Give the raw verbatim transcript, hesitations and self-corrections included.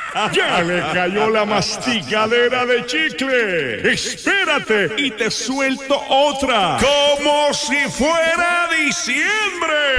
Ya le cayó la masticadera de chicle. Espérate y te suelto otra. Como si fuera diciembre.